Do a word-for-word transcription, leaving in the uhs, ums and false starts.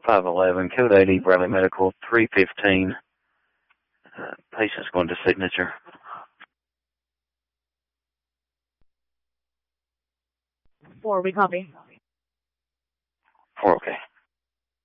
five eleven, code eighty, Bradley Medical, three fifteen. Uh, patient's going to signature. Four, we copy. Four, okay.